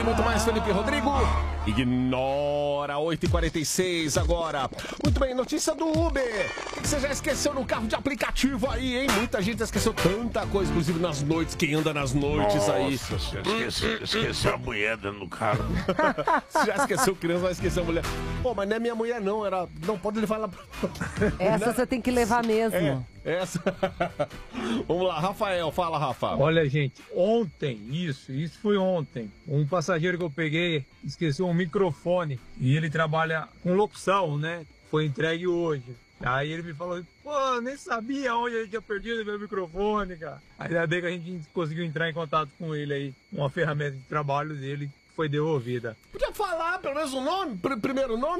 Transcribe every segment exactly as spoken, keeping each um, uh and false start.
e muito mais, Felipe Rodrigo. Ignora, oito e quarenta e seis agora. Muito bem, notícia do Uber. Você já esqueceu no carro de aplicativo aí, hein? Muita gente esqueceu tanta coisa, inclusive nas noites, quem anda nas noites. Nossa, aí. Nossa, esqueceu, esqueceu a mulher dentro do carro. Você já esqueceu criança, vai esquecer a mulher. Pô, mas não é minha mulher não, era... Não, pode levar lá. Essa você tem que levar mesmo. É, essa. Vamos lá, Rafael, fala, Rafa. Olha, gente, ontem, isso, isso foi ontem. Um passageiro que eu peguei esqueceu um microfone e ele trabalha com locução, né? Foi entregue hoje. Aí ele me falou, pô, nem sabia onde eu tinha perdido meu microfone, cara. Ainda bem que a gente conseguiu entrar em contato com ele aí. Uma ferramenta de trabalho dele foi devolvida. Podia falar pelo menos o nome, pr primeiro nome?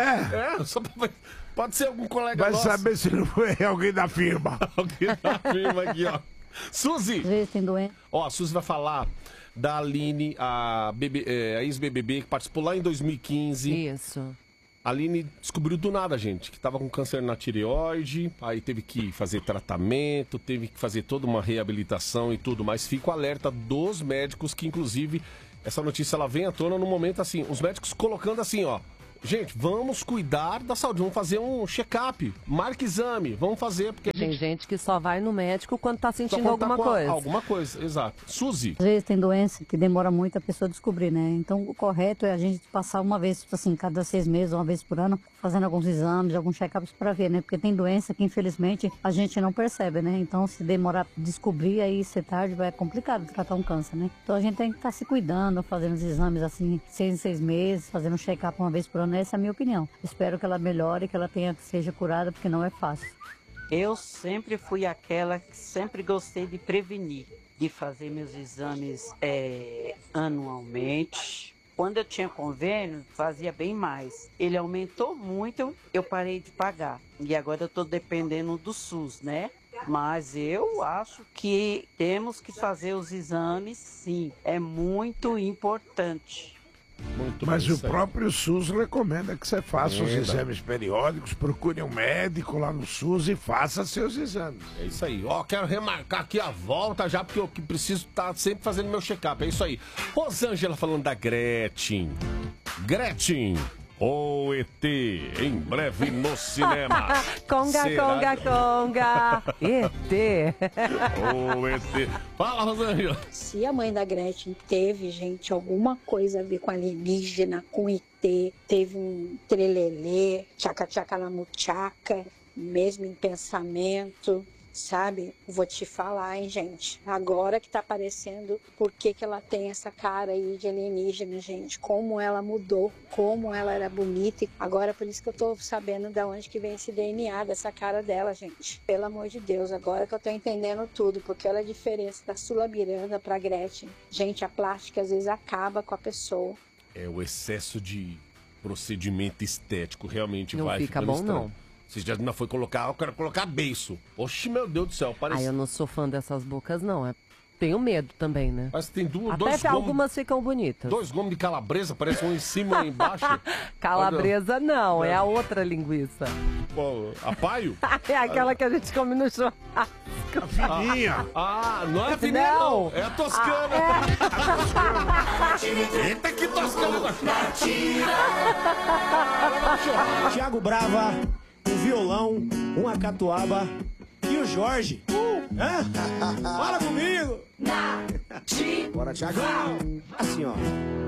É. É, só pra... Pode ser algum colega Vai nosso. saber se não foi alguém da firma. Alguém da firma aqui, ó. Suzy! Às vezes tem doença. Ó, a Suzy vai falar da Aline, a, é, a ex-B B B, que participou lá em dois mil e quinze. Isso. A Aline descobriu do nada, gente, que tava com câncer na tireoide, aí teve que fazer tratamento, teve que fazer toda uma reabilitação e tudo mais. Fica o alerta dos médicos, que inclusive essa notícia ela vem à tona no momento assim, os médicos colocando assim, ó. Gente, vamos cuidar da saúde, vamos fazer um check-up, marca exame, vamos fazer, porque a Tem gente... gente que só vai no médico quando tá só sentindo quando tá alguma com a- coisa. Alguma coisa, exato. Suzy, Às vezes tem doença que demora muito a pessoa descobrir, né? Então o correto é a gente passar uma vez, assim, cada seis meses, uma vez por ano, fazendo alguns exames, alguns check-ups para ver, né? Porque tem doença que infelizmente a gente não percebe, né? Então se demorar pra descobrir, aí ser tarde, vai é complicado tratar um câncer, né? Então a gente tem que estar se cuidando, fazendo os exames assim, seis em seis meses, fazendo um check-up uma vez por ano, essa é a minha opinião. Espero que ela melhore, que ela tenha, seja curada, porque não é fácil. Eu sempre fui aquela que sempre gostei de prevenir, de fazer meus exames é, anualmente. Quando eu tinha convênio, fazia bem mais. Ele aumentou muito, eu parei de pagar. E agora eu estou dependendo do SUS, né? Mas eu acho que temos que fazer os exames, sim. É muito importante. muito Mas bem, o isso aí. próprio SUS recomenda que você faça os Recomenda. exames periódicos, procure um médico lá no SUS e faça seus exames. É isso aí. Ó, quero remarcar aqui a volta já, porque eu que preciso estar sempre fazendo meu check-up. É isso aí. Rosângela falando da Gretchen. Gretchen, o E T, em breve no cinema. Conga, Será? conga, conga. E T. O E T. Fala, Rosângela. Se a mãe da Gretchen teve, gente, alguma coisa a ver com alienígena, com I T, teve um trelelê, tchaca-tchaca na muchaca, mesmo em pensamento, sabe? Vou te falar, hein, gente. Agora que tá aparecendo por que que ela tem essa cara aí de alienígena, gente. Como ela mudou, como ela era bonita. Agora por isso que eu tô sabendo de onde que vem esse D N A dessa cara dela, gente. Pelo amor de Deus, agora que eu tô entendendo tudo. Porque olha a diferença da Sula Miranda pra Gretchen. Gente, a plástica às vezes acaba com a pessoa. É o excesso de procedimento estético, realmente Não vai fica ficando bom, estranho. não. Você já não foi colocar, eu quero colocar beiço. Oxe, meu Deus do céu, parece, Ai, eu não sou fã dessas bocas, não. É... Tenho medo também, né? parece que tem duas, Até dois que gomos, algumas ficam bonitas. dois gomos de calabresa, parece um em cima e um embaixo. Calabresa não, é a outra linguiça. Qual? A paio? É aquela que a gente come no churrasco. A filhinha. Ah, não é a fininha não, Não. é a toscana. Eita, que toscana. Thiago Brava, um violão, uma catuaba e o Jorge. Hã? Fala comigo! Bora, Thiagão! Assim, ó.